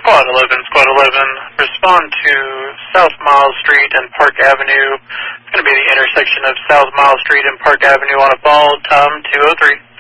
Squad 11, respond to South Miles Street and Park Avenue. It's going to be the intersection of South Miles Street and Park Avenue on a ball, time 203.